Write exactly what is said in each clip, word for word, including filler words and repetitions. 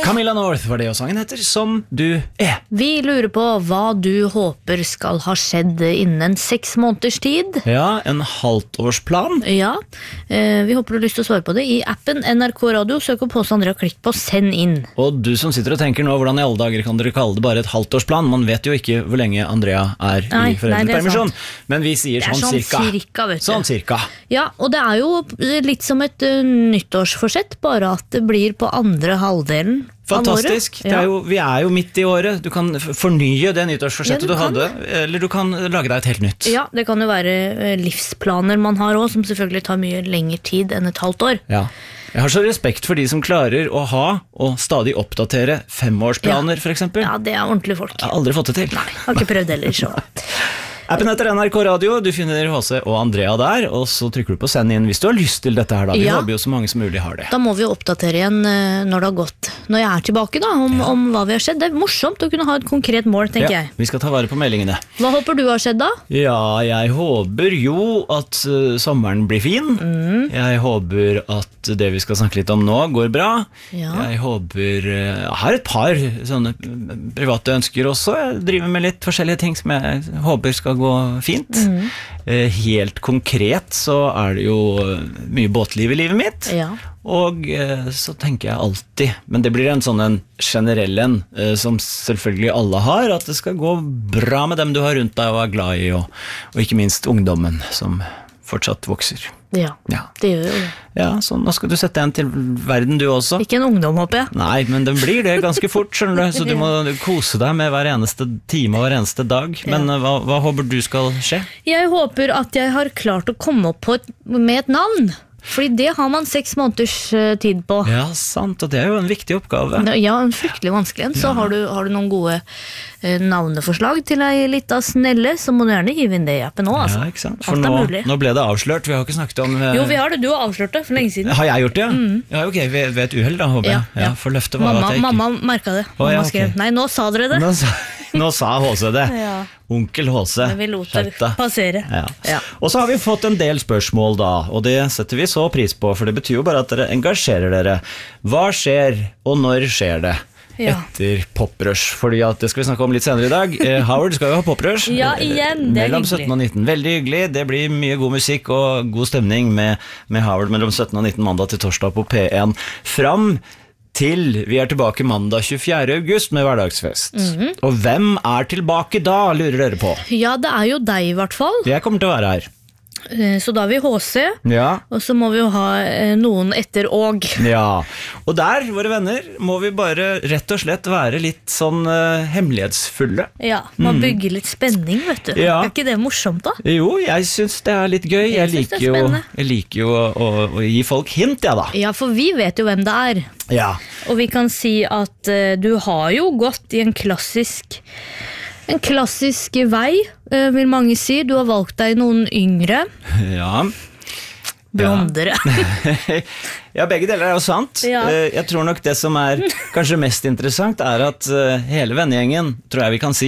Camilla North var det, og sangen heter Som du er. Vi lurer på hva du håper skal ha skjedd innen seks måneders tid. Ja, en halvtårsplan. Ja, eh, vi håper du har lyst til å svare på det i appen N R K Radio. Søk opp Åse Andrea og klikk på send inn. Og du som sitter og tenker nå, hvordan i alle dager kan dere kalle det bare et halvtårsplan? Man vet jo ikke hvor lenge Andrea er Nei, i foreldrepermisjon. Men vi sier Det er sånn, sånn cirka. cirka, vet du. Sånn cirka. Ja, og det er jo litt som et uh, nyttårsforsett, bare at det blir på andre halvdelen Fantastisk. av året. Det er jo, vi er jo midt i året. Du kan fornye det nyttårsforsettet Ja, du du, kan. hadde, eller du kan lage deg et helt nytt. Ja, det kan jo være uh, livsplaner man har også, som selvfølgelig tar mye lengre tid enn et halvt år. Ja. Jeg har så respekt for de som klarer å ha og stadig oppdatere femårsplaner, for eksempel. Ja, det er ordentlige folk. Jeg har aldri fått det til. Nei, har ikke prøvd heller, så. Appen heter N R K Radio, du finner H C og Andrea der, og så trykker du på send inn hvis du har lyst til dette her da. Vi Ja. håper jo så mange som mulig har det. Da må vi jo oppdatere igjen uh, når det har gått. Når jeg er tilbake da, om, om hva vi har skjedd. Det er morsomt å kunne ha et konkret mål, tenker Ja, jeg. vi skal ta vare på meldingene. Hva håper du har skjedd da? Ja, jeg håper jo at uh, sommeren blir fin. Mm. Jeg håper at det vi skal snakke litt om nå går bra. Ja. Jeg håper, uh, jeg har et par sånne private ønsker også. Jeg driver med litt forskjellige ting som jeg håper skal gå fint. Mm. Uh, helt konkret så er det jo mye båtliv i livet mitt. Ja. Og uh, så tenker jeg alltid, men det blir en sånn en generell en, uh, som selvfølgelig alle har, at det skal gå bra med dem du har rundt deg og er glad i, og, og ikke minst ungdommen som fortsatt vokser. Ja, Ja. det gjør jo det. Ja, så nå skal du sette en til verden du også. Ikke en ungdom, håper jeg. Nei, men den blir det ganske fort, skjønner du, så du må kose deg med hver eneste time og hver eneste dag. Men uh, hva, hva håper du skal skje? Jeg håper at jeg har klart å komme opp på et, med et navn. Fordi det har man seks måneders uh, tid på. Ja, sant, og det er jo en viktig oppgave. Ja, en fryktelig vanskelig en. Så har, du, har du noen gode uh, navneforslag til ei lita snelle, så må du gjerne hive inn det i appen nå, altså. Ja, ikke sant? For Alt er nå, mulig. nå ble det avslørt, vi har jo ikke snakket om... Uh, Jo, vi har det. Du har avslørt det for lenge siden. Har jeg gjort det? Ja, ok, ved, ved et uheld da, håper jeg. Ja, ja. Ja, for løftet var Mamma, at jeg ikke... mamma merket det. Mamma Å, ja, ok. skrev, nei, nå sa dere det. Nå sa, nå sa H C det. Ja. Onkel H C. Men vi lot det Skjerp deg. passere. Ja. Ja. Og så har vi fått en del spørsmål da, og det setter vi så pris på, for det betyr jo bare at dere engasjerer dere. Hva skjer, og når skjer det? Ja. Etter poprush, fordi at det skal vi snakke om litt senere i dag. eh, Howard skal jo ha poprush. Ja, igjen, det er mellom hyggelig. sytten og nitten. Veldig hyggelig, det blir mye god musikk og god stemning med, med Howard mellom sytten og nitten mandag til torsdag på P en. Fram til vi er tilbake mandag tjuefjerde august med hverdagsfest. Mhm. Og hvem er tilbake da, lurer dere på? Ja, det er jo deg i hvert fall. Jeg kommer til å være her. Eh, Så da har vi H C, Ja, og så må vi jo ha eh, noen etter og. ja. Og der, våre venner, må vi bare rett og slett være litt sånn uh, hemmelighetsfulle. Ja, man bygger litt spenning, vet du. Mm. Ja. Er ikke det morsomt da? Jo, jeg synes det er litt gøy. Jeg, Jeg synes det liker er jo, spennende. jeg liker jo å, å, å gi folk hint, ja da. Ja, for vi vet jo hvem det er. Ja, Og vi kan si at eh, du har jo gått i en klassisk En klassisk vei, eh, vil mange si. Du har valgt deg noen yngre, ja. blondere. Ja, begge deler er jo sant. Ja. Eh, Jeg tror nok det som er kanskje mest interessant er at eh, hele vennegjengen, tror jeg vi kan si,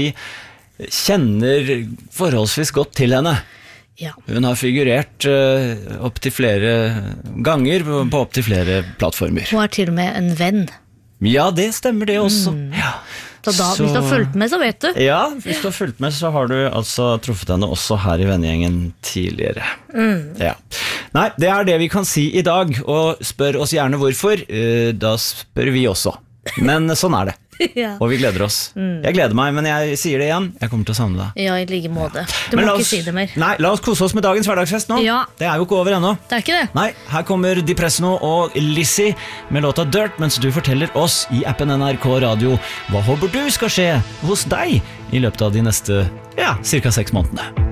kjenner forholdsvis godt til henne. Ja. Hun har figurert uh, opp til flere ganger på, på opp til flere plattformer. Hun er til og med en venn. Ja, det stemmer det også. Ja. Så da, hvis du har fulgt med, så vet du. Ja, hvis du har fulgt med, så har du altså truffet henne også her i vennegjengen tidligere. Ja. Nei, det er det vi kan si i dag, og spør oss gjerne hvorfor. Uh, da spør vi også. Men sånn er det. Ja. Og vi gleder oss. Jeg gleder meg, men jeg sier det igjen. Jeg kommer til å savne deg. Ja, i like måte. Du Men må la ikke oss- si det mer. Nei, la oss kose oss med dagens hverdagsfest nå. Ja. Det er jo ikke over ennå. Det er ikke det. Nei, her kommer Di Presno og Lizzie med låta Dirt, mens du forteller oss i appen N R K Radio hva håper du skal skje hos deg i løpet av de neste, ja, cirka seks månedene.